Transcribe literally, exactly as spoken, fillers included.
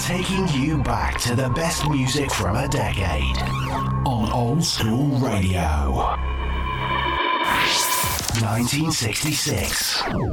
taking you back to the best music from a decade on Old School Radio. nineteen sixty-six.